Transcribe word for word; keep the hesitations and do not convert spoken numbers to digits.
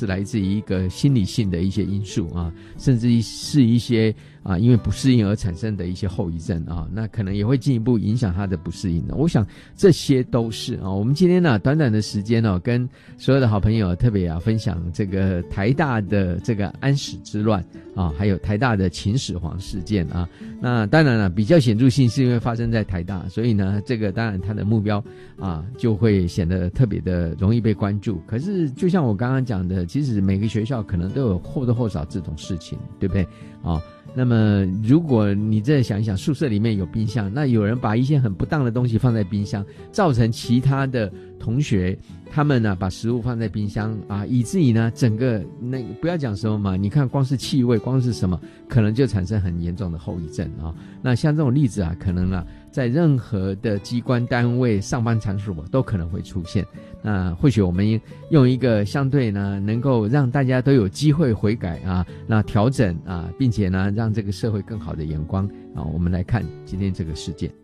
是来自于一个心理性的一些因素啊，甚至是一些啊因为不适应而产生的一些后遗症啊，那可能也会进一步影响他的不适应的。我想这些都是啊，我们今天呢、啊、短短的时间呢、啊，跟所有的好朋友特别啊分享这个台大的这个安史之乱啊，还有台大的秦始皇事件啊。那当然了，比较显著性是因为发生在台大，所以呢，这个当然它的目标啊就会显得特别的容易被关注。可是就像我刚刚讲的，其实每个学校可能都有或多或少这种事情，对不对啊？那么如果你再想一想，宿舍里面有冰箱，那有人把一些很不当的东西放在冰箱，造成其他的同学他们呢把食物放在冰箱啊，以至于呢整个那不要讲什么嘛，你看光是气味，光是什么，可能就产生很严重的后遗症啊。那像这种例子啊，可能呢在任何的机关单位、上班场所都可能会出现。那或许我们用一个相对呢能够让大家都有机会悔改啊，那调整啊，并且呢让这个社会更好的眼光啊，我们来看今天这个事件。